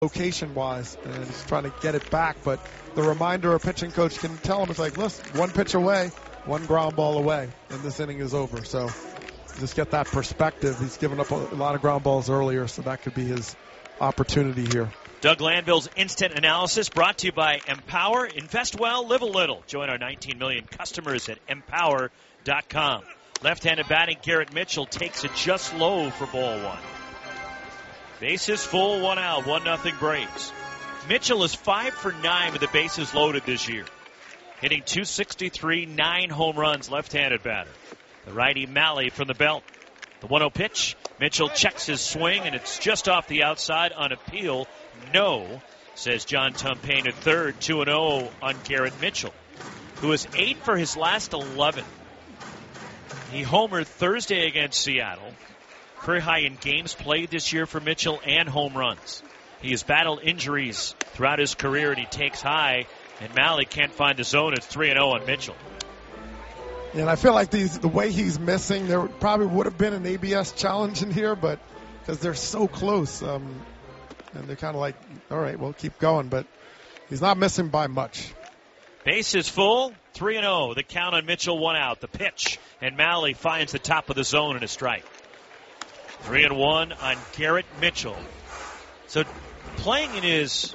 location-wise, and he's trying to get it back. But the reminder a pitching coach can tell him is like, listen, one pitch away, one ground ball away, and this inning is over. So just get that perspective. He's given up a lot of ground balls earlier, so that could be his opportunity here. Doug Landville's Instant Analysis brought to you by Empower. Invest well, live a little. Join our 19 million customers at empower.com. Left-handed batting, Garrett Mitchell takes it just low for ball one. Bases full, 1 out, 1-0 Braves. Mitchell is 5 for 9 with the bases loaded this year. Hitting .263, 9 home runs, left-handed batter. The righty Malley from the belt. The 1-0 pitch. Mitchell checks his swing, and it's just off the outside on appeal. No, says John Tumpane at third. 2-0 on Garrett Mitchell, who is 8 for his last 11. He homered Thursday against Seattle. Career high in games played this year for Mitchell and home runs. He has battled injuries throughout his career, and he takes high, and Malley can't find the zone. It's 3-0 on Mitchell. And I feel like the way he's missing, there probably would have been an ABS challenge in here, but because they're so close, and they're kind of like, all right, we'll keep going, but he's not missing by much. Base is full, 3-0. The count on Mitchell, 1 out. The pitch, and Malley finds the top of the zone and a strike. 3-1 on Garrett Mitchell. So playing in his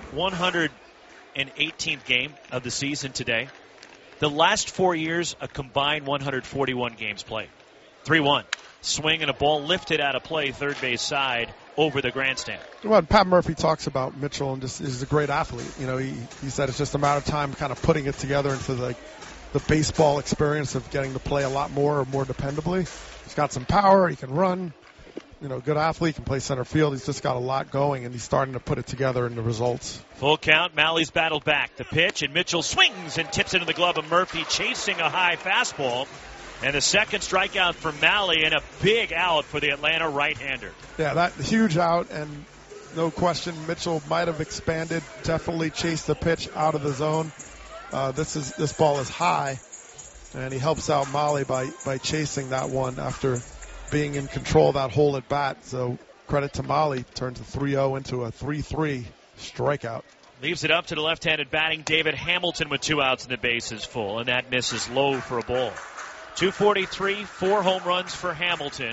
118th game of the season today. The last 4 years, a combined 141 games played. 3-1. Swing and a ball lifted out of play, third base side, over the grandstand. Well, Pat Murphy talks about Mitchell and just is a great athlete. You know, he said it's just a matter of time kind of putting it together into the baseball experience of getting to play a lot more dependably. He's got some power. He can run. You know, good athlete, can play center field. He's just got a lot going, and he's starting to put it together in the results. Full count. Malley's battled back. The pitch, and Mitchell swings and tips into the glove of Murphy, chasing a high fastball. And the second strikeout for Malley, and a big out for the Atlanta right-hander. Yeah, that huge out, and no question, Mitchell might have expanded, definitely chased the pitch out of the zone. This ball is high, and he helps out Malley by chasing that one after being in control of that hole at bat. So credit to Malley, turns a 3-0 into a 3-3 strikeout. Leaves it up to the left-handed batting David Hamilton with 2 outs and the base is full, and that misses low for a ball. 243, 4 home runs for Hamilton.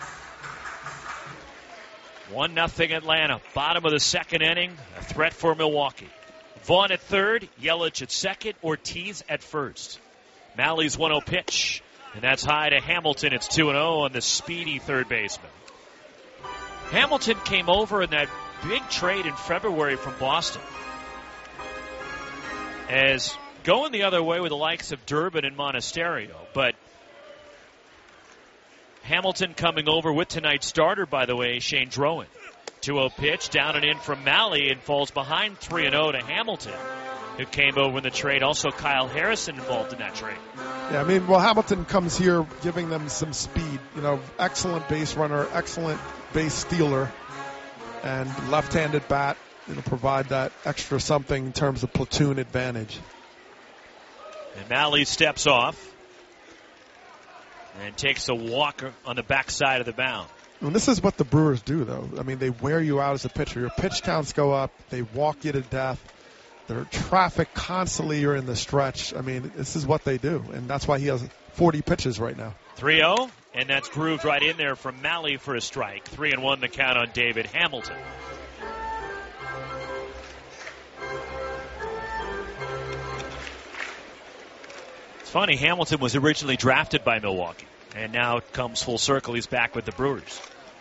1-0 Atlanta. Bottom of the second inning, a threat for Milwaukee. Vaughn at third, Yelich at second, Ortiz at first. Malley's 1-0 pitch, and that's high to Hamilton. It's 2-0 on the speedy third baseman. Hamilton came over in that big trade in February from Boston. As going the other way with the likes of Durbin and Monasterio, but Hamilton coming over with tonight's starter, by the way, Shane Drowan. 2-0 pitch, down and in from Malley, and falls behind 3-0 to Hamilton, who came over in the trade. Also Kyle Harrison involved in that trade. Yeah, I mean, well, Hamilton comes here giving them some speed. You know, excellent base runner, excellent base stealer, and left-handed bat. You know, provide that extra something in terms of platoon advantage. And Malley steps off and takes a walk on the backside of the mound. And this is what the Brewers do, though. I mean, they wear you out as a pitcher. Your pitch counts go up. They walk you to death. Their traffic constantly, you're in the stretch. I mean, this is what they do, and that's why he has 40 pitches right now. 3-0, and that's grooved right in there from Malley for a strike. 3-1 the count on David Hamilton. It's funny, Hamilton was originally drafted by Milwaukee, and now it comes full circle. He's back with the Brewers.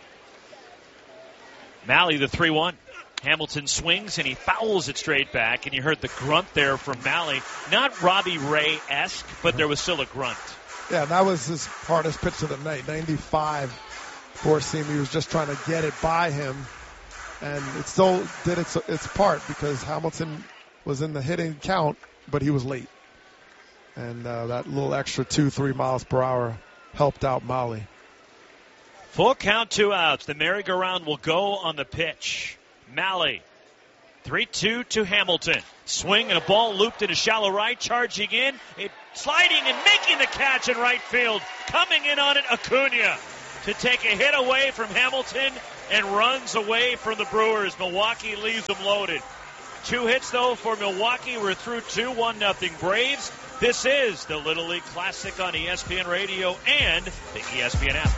Malley, the 3-1. Hamilton swings, and he fouls it straight back, and you heard the grunt there from Malley. Not Robbie Ray-esque, but there was still a grunt. Yeah, that was his hardest pitch of the night. 95 four-seam. He was just trying to get it by him, and it still did its part because Hamilton was in the hitting count, but he was late. And that little extra 2-3 miles per hour helped out Malley. Full count, 2 outs. The merry-go-round will go on the pitch. Malley, 3-2 to Hamilton. Swing and a ball looped into shallow right, charging in, sliding and making the catch in right field. Coming in on it, Acuna to take a hit away from Hamilton and runs away from the Brewers. Milwaukee leaves them loaded. 2 hits, though, for Milwaukee. We're through 2-1-0 Braves. This is the Little League Classic on ESPN Radio and the ESPN app.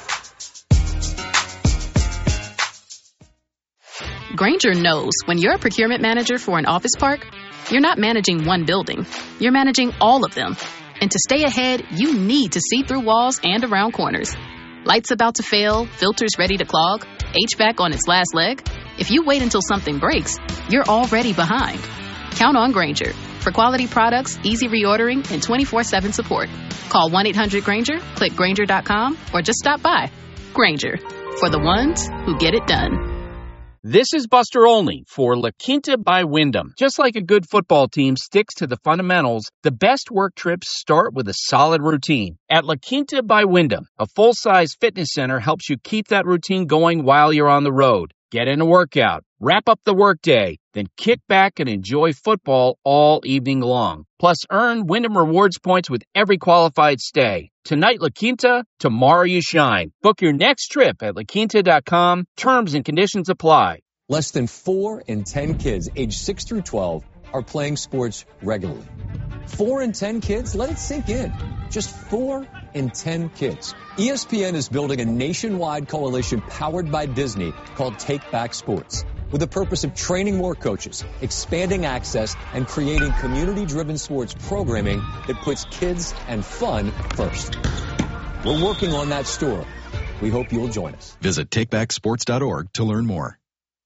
Grainger knows when you're a procurement manager for an office park, you're not managing one building. You're managing all of them. And to stay ahead, you need to see through walls and around corners. Lights about to fail, filters ready to clog, HVAC on its last leg. If you wait until something breaks, you're already behind. Count on Grainger for quality products, easy reordering, and 24/7 support. Call 1-800-GRAINGER, click Grainger.com, or just stop by. Grainger, for the ones who get it done. This is Buster Olney for La Quinta by Wyndham. Just like a good football team sticks to the fundamentals, the best work trips start with a solid routine. At La Quinta by Wyndham, a full-size fitness center helps you keep that routine going while you're on the road. Get in a workout, wrap up the workday, then kick back and enjoy football all evening long. Plus, earn Wyndham Rewards points with every qualified stay. Tonight, La Quinta, tomorrow you shine. Book your next trip at LaQuinta.com. Terms and conditions apply. Less than 4 in 10 kids aged 6 through 12 are playing sports regularly. 4 in 10 kids? Let it sink in. Just 4 in 10 kids. ESPN is building a nationwide coalition powered by Disney called Take Back Sports, with the purpose of training more coaches, expanding access, and creating community-driven sports programming that puts kids and fun first. We're working on that story. We hope you'll join us. Visit takebacksports.org to learn more.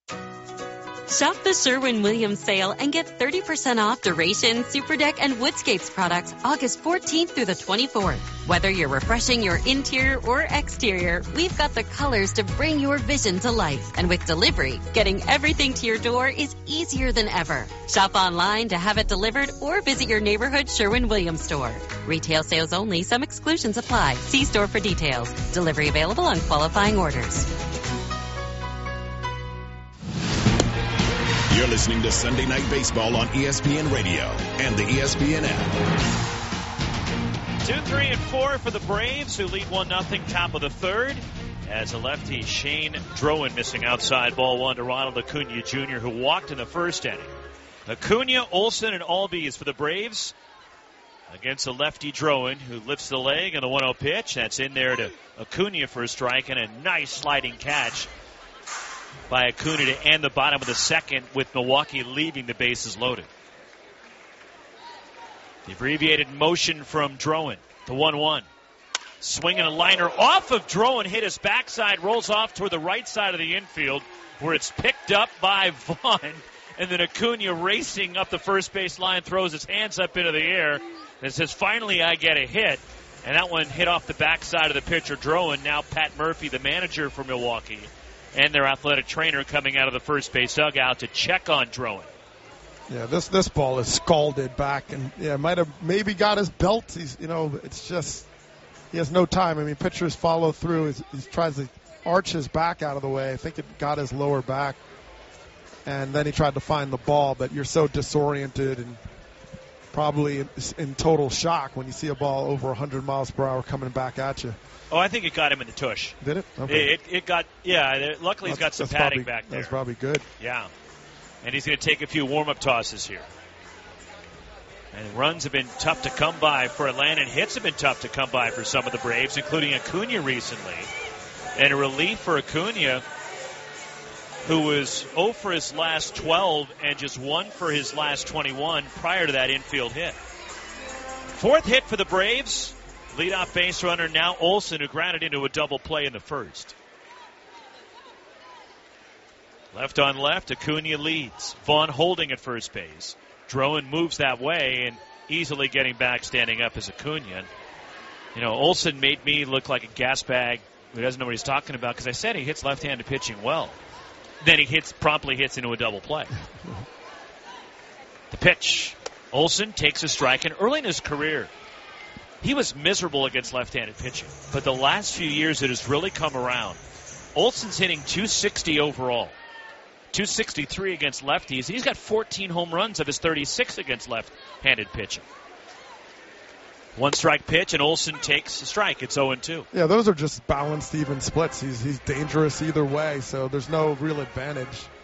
Shop the Sherwin-Williams sale and get 30% off Duration, Superdeck, and Woodscapes products August 14th through the 24th. Whether you're refreshing your interior or exterior, we've got the colors to bring your vision to life. And with delivery, getting everything to your door is easier than ever. Shop online to have it delivered or visit your neighborhood Sherwin-Williams store. Retail sales only. Some exclusions apply. See store for details. Delivery available on qualifying orders. You're listening to Sunday Night Baseball on ESPN Radio and the ESPN app. 2, 3, and 4 for the Braves, who lead 1-0 top of the third. As a lefty, Shane Drowan missing outside, ball 1 to Ronald Acuna Jr., who walked in the first inning. Acuna, Olsen, and Albies for the Braves against a lefty Drowan, who lifts the leg on the 1-0 pitch. That's in there to Acuna for a strike, and a nice sliding catch by Acuna to end the bottom of the second, with Milwaukee leaving the bases loaded. The abbreviated motion from Drowan, the 1-1. Swinging a liner off of Drowan, hit his backside, rolls off toward the right side of the infield, where it's picked up by Vaughn, and then Acuna racing up the first base line, throws his hands up into the air, and says, finally I get a hit. And that one hit off the backside of the pitcher, Drowan. Now Pat Murphy, the manager for Milwaukee, and their athletic trainer coming out of the first base dugout to check on Drowan. Yeah, this ball is scalded back, and might have maybe got his belt. It's just he has no time. I mean, pitchers follow through. He tries to arch his back out of the way. I think it got his lower back, and then he tried to find the ball. But you're so disoriented and probably in total shock when you see a ball over 100 miles per hour coming back at you. Oh, I think it got him in the tush. Did it? Okay. It got, luckily he's got some padding back there. That's probably good. Yeah. And he's going to take a few warm-up tosses here. And runs have been tough to come by for Atlanta, and hits have been tough to come by for some of the Braves, including Acuna recently. And a relief for Acuna, who was 0 for his last 12 and just 1 for his last 21 prior to that infield hit. Fourth hit for the Braves. Leadoff base runner now Olsen, who grounded into a double play in the first. Left on left, Acuna leads. Vaughn holding at first base. Drowan moves that way and easily getting back, standing up as Acuna. Olsen made me look like a gas bag who doesn't know what he's talking about, because I said he hits left-handed pitching well. Then he promptly hits into a double play. The pitch. Olsen takes a strike, and early in his career, he was miserable against left-handed pitching. But the last few years, it has really come around. Olsen's hitting .260 overall. .263 against lefties. He's got 14 home runs of his 36 against left-handed pitching. One strike pitch, and Olson takes a strike. It's 0-2. Yeah, those are just balanced, even splits. He's dangerous either way, so there's no real advantage